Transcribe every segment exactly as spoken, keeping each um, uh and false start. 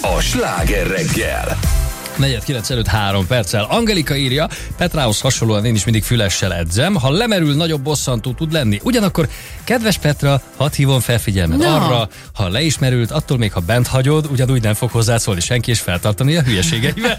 a Sláger reggel. negyven kilenc előtt három perccel. Angelika írja, Petrához hasonlóan én is mindig fülessel edzem. Ha lemerül, nagyobb bosszantó tud lenni. Ugyanakkor, kedves Petra, hadd hívom fel figyelmed no. arra, ha le is merült, attól még ha bent hagyod, ugyanúgy nem fog hozzászólni senki és feltartani a hülyeségeivel.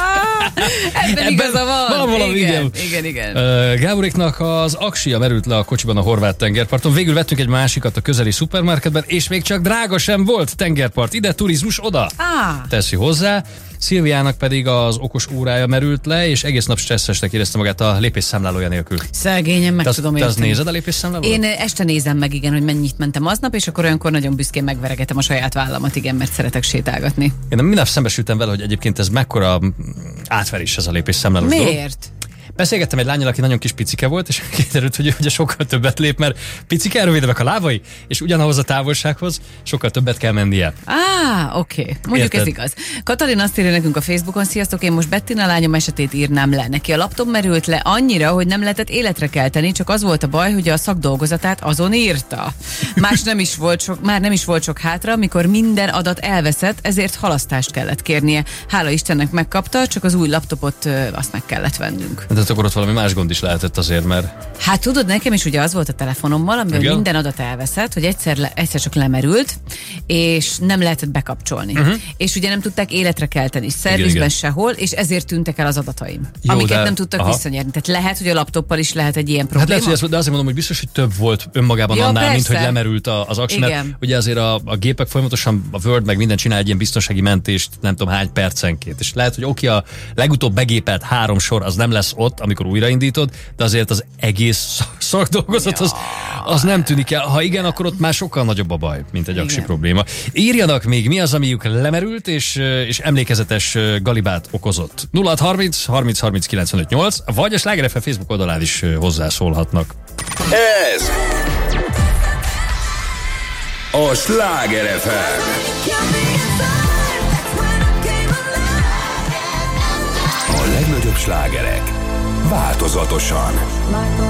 Ebben igaza van. Valami, igen, igen, igen. Uh, Gáboréknak az aksia merült le a kocsiban a horvát tengerparton. Végül vettünk egy másikat a közeli szupermarketben, és még csak drága sem volt. Tengerpart ide, turizmus oda. Ah. Teszi hozzá. Szilviának pedig az okos órája merült le, és egész nap stresszesnek érezte magát a lépésszámlálója nélkül. Szegényen, meg te tudom érteni. Te azt nézed a lépésszámlálót? Én este nézem meg, igen, hogy mennyit mentem aznap, és akkor olyankor nagyon büszkén megveregetem a saját vállamat, igen, mert szeretek sétálgatni. Én nem minden szembesültem vele, hogy egyébként ez mekkora átverés ez a lépésszámlálós dolog. Miért? Beszélgettem egy lánnyal, aki nagyon kis picike volt, és kiderült, hogy ő ugye sokkal többet lép, mert picike, rövidebbek a lábai, és ugyanahoz a távolsághoz sokkal többet kell mennie. Á, oké. Okay. Mondjuk Érted? Ez igaz. Katalin azt írja nekünk a Facebookon, sziasztok, én most Bettina lányom esetét írnám le. Neki a laptop merült le annyira, hogy nem lehetett életre kelteni, csak az volt a baj, hogy a szakdolgozatát azon írta. Más nem is volt sok, már nem is volt sok hátra, amikor minden adat elveszett, ezért halasztást kellett kérnie. Hála Istennek megkapta, csak az új laptopot ö, azt meg kellett vennünk. De akkor ott valami más gond is lehetett azért, mert... Hát tudod, nekem is ugye az volt a telefonommal, amiben igen? minden adat elveszett, hogy egyszer, le, egyszer csak lemerült, és nem lehetett bekapcsolni. Uh-huh. És ugye nem tudták életre kelteni, szervizben sehol, és ezért tűntek el az adataim, jó, amiket de... nem tudtak aha. visszanyerni. Tehát lehet, hogy a laptoppal is lehet egy ilyen probléma. Hát lehet, hogy ez, de azért mondom, hogy biztos, hogy több volt önmagában ja, annál, persze. mint hogy lemerült az aksi, mert ugye azért a, a gépek folyamatosan, a Word meg minden csinál egy ilyen biztonsági mentést, nem tudom hány percenként. És lehet, hogy oké, a legutóbb begépelt három sor az nem lesz ott, amikor újraindítod, de azért az egész szakdolgozat az, az nem tűnik el. Ha igen, akkor ott már sokkal nagyobb a baj, mint egy aksi probléma. Írjanak még, mi az, amiük lemerült, és, és emlékezetes galibát okozott. nulla hat harminc harminc harminc kilencvenöt nyolc, vagy a Sláger ef em Facebook oldalán is hozzászólhatnak. Ez a Sláger ef em. A legnagyobb slágerek változatosan.